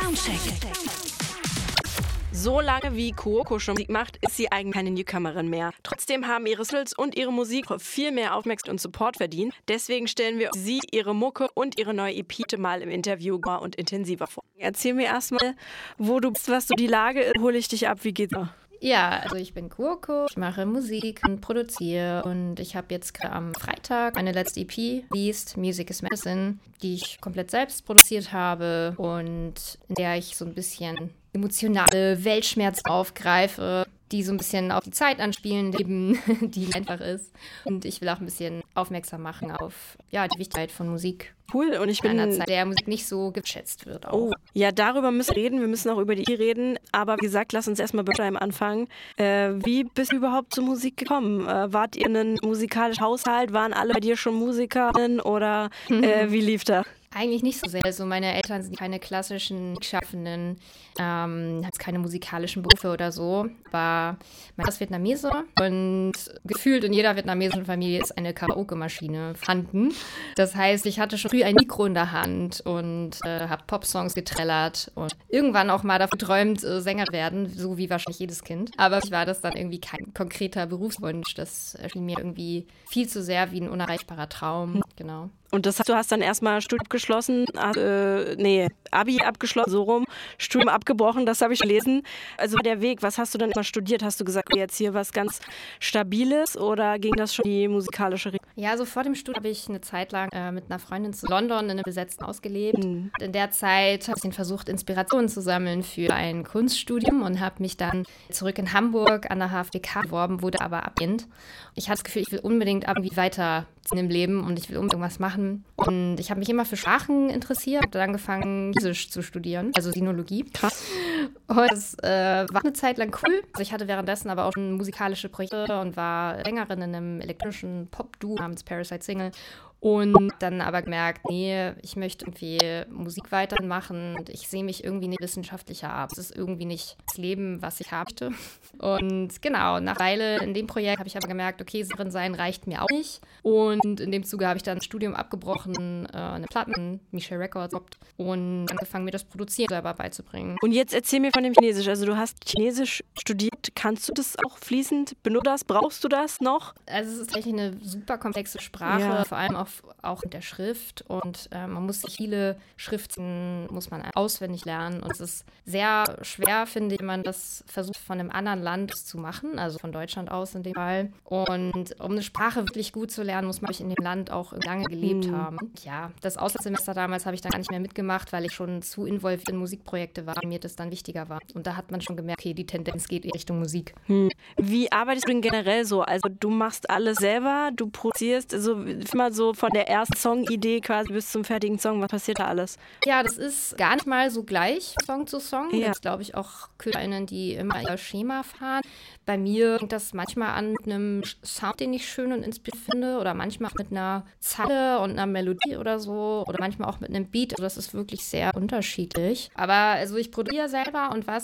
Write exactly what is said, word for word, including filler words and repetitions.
Soundcheck. So lange wie Cuoco schon Musik macht, ist sie eigentlich keine Newcomerin mehr. Trotzdem haben ihre Singles und ihre Musik viel mehr Aufmerksamkeit und Support verdient. Deswegen stellen wir sie, ihre Mucke und ihre neue E P mal im Interview und intensiver vor. Erzähl mir erstmal, wo du bist, was so die Lage ist, hole ich dich ab, wie geht's? Ja, also ich bin Cuoco, ich mache Musik und produziere und ich habe jetzt gerade am Freitag meine letzte E P released, Music is Medicine, die ich komplett selbst produziert habe und in der ich so ein bisschen emotionale Weltschmerz aufgreife, die so ein bisschen auf die Zeit anspielen, eben, die einfach ist. Und ich will auch ein bisschen aufmerksam machen auf ja, die Wichtigkeit von Musik. Cool, und ich bin in einer Zeit, der Musik nicht so geschätzt wird. Auch. Oh, ja, darüber müssen wir reden. Wir müssen auch über die reden. Aber wie gesagt, lass uns erstmal beim Anfang. Äh, wie bist du überhaupt zur Musik gekommen? Äh, wart ihr in einem musikalischen Haushalt? Waren alle bei dir schon Musikerinnen oder äh, wie lief das? Eigentlich nicht so sehr. Also meine Eltern sind keine klassischen Schaffenden, ähm, haben keine musikalischen Berufe oder so. Aber mein Vater ist Vietnamese und gefühlt in jeder vietnamesischen Familie ist eine Karaoke-Maschine vorhanden. Das heißt, ich hatte schon früh ein Mikro in der Hand und äh, habe Popsongs getrellert und irgendwann auch mal davon geträumt, äh, Sänger werden, so wie wahrscheinlich jedes Kind. Aber ich war das dann irgendwie kein konkreter Berufswunsch. Das erschien mir irgendwie viel zu sehr wie ein unerreichbarer Traum. Genau. Und das heißt, du hast dann erstmal Studium abgeschlossen, äh, nee, Abi abgeschlossen, so rum, Studium abgebrochen, das habe ich gelesen. Also der Weg, was hast du dann mal studiert? Hast du gesagt, jetzt hier was ganz Stabiles oder ging das schon in die musikalische Richtung? Ja, also vor dem Studium habe ich eine Zeit lang äh, mit einer Freundin zu London in einem besetzten Haus gelebt. Mhm. In der Zeit habe ich versucht, Inspirationen zu sammeln für ein Kunststudium und habe mich dann zurück in Hamburg an der H F D K beworben, wurde aber abgelehnt. Ich hatte das Gefühl, ich will unbedingt irgendwie weiter im Leben und ich will unbedingt irgendwas machen. Und ich habe mich immer für Sprachen interessiert, habe dann angefangen, Chinesisch zu studieren, also Sinologie. Krass. Und das äh, war eine Zeit lang cool. Also ich hatte währenddessen aber auch schon musikalische Projekte und war Sängerin in einem elektronischen Pop-Duo namens Parasite Single. Und dann aber gemerkt, nee, ich möchte irgendwie Musik weitermachen und ich sehe mich irgendwie nicht wissenschaftlicher ab. Es ist irgendwie nicht das Leben, was ich habe. Und genau, nach einer Weile in dem Projekt habe ich aber gemerkt, okay, Sängerin sein reicht mir auch nicht. Und in dem Zuge habe ich dann ein Studium abgebrochen, äh, eine Platten, Michel Records und angefangen, mir das Produzieren selber beizubringen. Und jetzt erzähl mir von dem Chinesisch. Also du hast Chinesisch studiert. Kannst du das auch fließend? Benutzt das? Brauchst du das noch? Also es ist eigentlich eine super komplexe Sprache, ja. Vor allem auch auch mit der Schrift und äh, man muss sich viele Schriften muss man auswendig lernen und es ist sehr schwer, finde ich, wenn man das versucht von einem anderen Land zu machen, also von Deutschland aus in dem Fall. Und um eine Sprache wirklich gut zu lernen, muss man in dem Land auch lange gelebt mhm. haben. Ja, das Auslandssemester damals habe ich dann gar nicht mehr mitgemacht, weil ich schon zu involviert in Musikprojekte war und mir das dann wichtiger war. Und da hat man schon gemerkt, okay, die Tendenz geht in Richtung Musik. Hm. Wie arbeitest du denn generell so? Also du machst alles selber, du produzierst, also immer so von der ersten Songidee quasi bis zum fertigen Song, was passiert da alles? Ja, das ist gar nicht mal so gleich Song zu Song. Ja. Jetzt glaube ich auch KünstlerInnen, die immer ihr Schema fahren. Bei mir fängt das manchmal an mit einem Sound, den ich schön und inspirierend finde oder manchmal mit einer Zeile und einer Melodie oder so oder manchmal auch mit einem Beat. Also das ist wirklich sehr unterschiedlich. Aber also ich produziere selber und was